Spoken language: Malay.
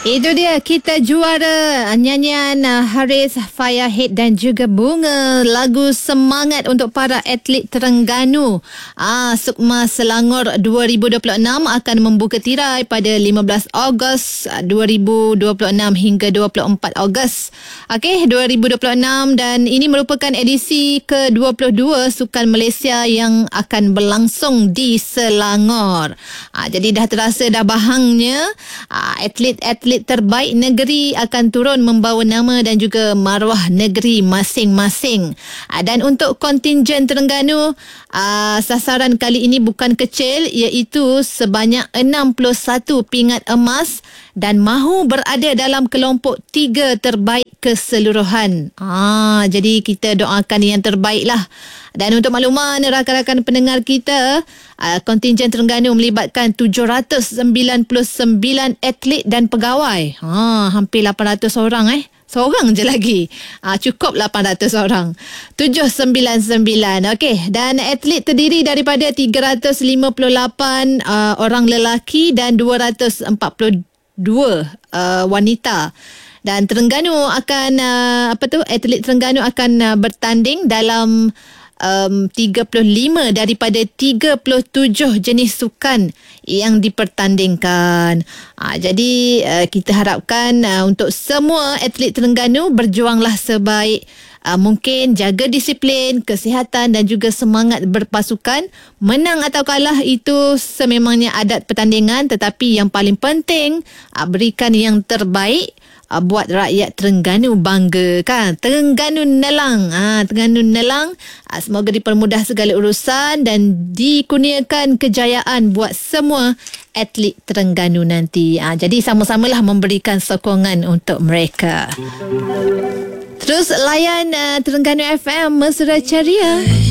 Itu dia, kita juara nyanyian Haris, Fayahead dan juga Bunga. Lagu semangat untuk para atlet Terengganu. Sukma Selangor 2026 akan membuka tirai pada 15 Ogos 2026 hingga 24 Ogos 2026, dan ini merupakan edisi ke-22 Sukan Malaysia yang akan berlangsung di Selangor. Jadi dah terasa dah bahangnya atlet-atlet terbaik negeri akan turun membawa nama dan juga maruah negeri masing-masing. Dan untuk kontingen Terengganu, sasaran kali ini bukan kecil, iaitu sebanyak 61 pingat emas dan mahu berada dalam kelompok 3 terbaik keseluruhan. Jadi kita doakan yang terbaik lah. Dan untuk makluman rakan-rakan pendengar kita, kontingen Terengganu melibatkan 799 atlet dan pegawai. Hampir 800 orang Seorang je lagi. Cukup 800 orang. 799. Okey. Dan atlet terdiri daripada 358 orang lelaki dan 242 wanita. Dan Terengganu akan atlet Terengganu akan bertanding dalam 35 daripada 37 jenis sukan yang dipertandingkan. Jadi kita harapkan untuk semua atlet Terengganu berjuanglah sebaik mungkin, jaga disiplin, kesihatan dan juga semangat berpasukan. Menang atau kalah itu sememangnya adat pertandingan, tetapi yang paling penting berikan yang terbaik buat rakyat Terengganu bangga, kan? Terengganu Nelang. Terengganu Nelang. Semoga dipermudah segala urusan dan dikurniakan kejayaan buat semua atlet Terengganu nanti. Jadi sama-samalah memberikan sokongan untuk mereka. Terus layan Terengganu FM Mesra Ceria.